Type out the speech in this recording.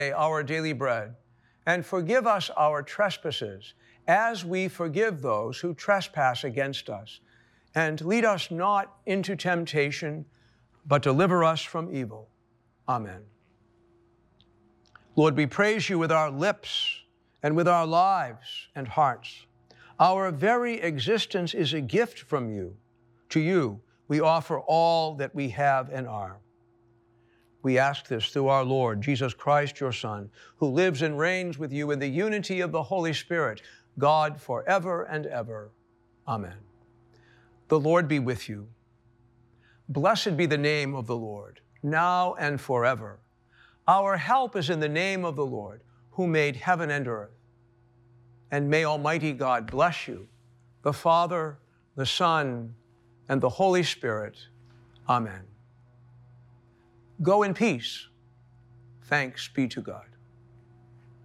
our daily bread, and forgive us our trespasses, as we forgive those who trespass against us. And lead us not into temptation, but deliver us from evil. Amen. Lord, we praise you with our lips and with our lives and hearts. Our very existence is a gift from you. To you, we offer all that we have and are. We ask this through our Lord, Jesus Christ, your Son, who lives and reigns with you in the unity of the Holy Spirit, God forever and ever. Amen. The Lord be with you. Blessed be the name of the Lord, now and forever. Our help is in the name of the Lord, who made heaven and earth. And may Almighty God bless you, the Father, the Son, and the Holy Spirit. Amen. Go in peace. Thanks be to God.